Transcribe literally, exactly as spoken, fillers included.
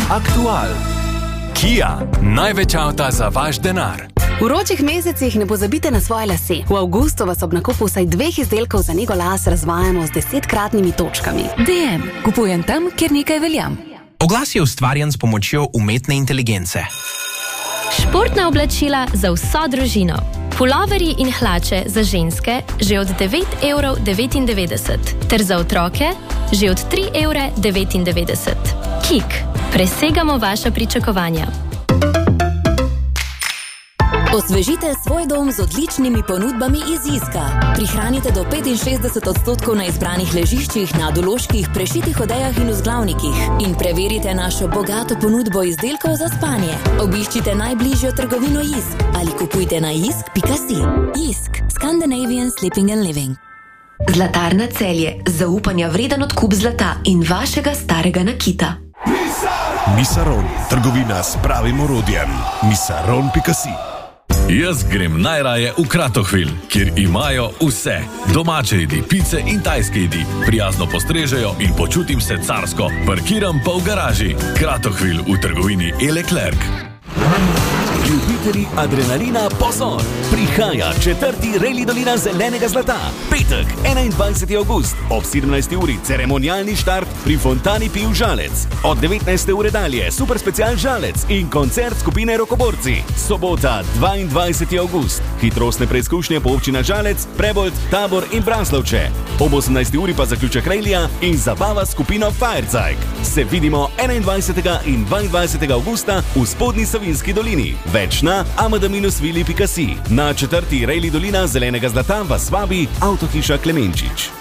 Aktual. Kia, največ avta za vaš denar. V vročih mesecih ne pozabite na svoje lase. V avgustu vas ob nakupu vsaj dveh izdelkov za nego las razvajamo z desetkratnimi točkami. D M. Kupujem tam, kjer nekaj veljam. Oglas je ustvarjen s pomočjo umetne inteligence. Športna oblačila za vso družino. Puloverji in hlače za ženske že od devet evrov devetindevetdeset, ter za otroke že od tri evre devetindevetdeset. Kik. Presegamo vaša pričakovanja. Osvežite svoj dom z odličnimi ponudbami iz Iska. Prihranite do petinšestdeset odstotkov na izbranih ležiščih, na doloških, prešitih odejah in vzglavnikih. In preverite našo bogato ponudbo izdelkov za spanje. Obiščite najbližjo trgovino Isk ali kupujte na isk pika si. Isk. Scandinavian Sleeping and Living. Zlatarna Celje. Zaupanja vreden odkup zlata in vašega starega nakita. Misaron. Trgovina s pravim orodjem. misaron pika si. Jaz grem najraje v Kratochwil, kjer imajo vse. Domače jedi, pice in tajske jedi. Prijazno postrežejo in počutim se carsko. Parkiram pa v garaži. Kratochwil v trgovini E-Leclerc. Ljubitelji adrenalina, pozor! Prihaja četrti Reli Dolina zelenega zlata. Petek, enaindvajseti avgust, ob sedemnajsti uri ceremonialni štart pri Fontani Piv Žalec. Od devetnajste ure dalje super special Žalec in koncert skupine Rokoborci. Sobota, dvaindvajseti avgust, hitrostne preizkušnje po občina Žalec, Prebold, Tabor in Braslovče. Ob osemnajsti uri pa zaključek Relija in zabava skupino Firezeig. Se vidimo enaindvajsetega in dvaindvajsetega avgusta v Spodnji Savinjski dolini. Več na a m d dash vili pika si. Na četrti Reli Dolina zelenega zlata vas vabi Avtohiša Klemenčič.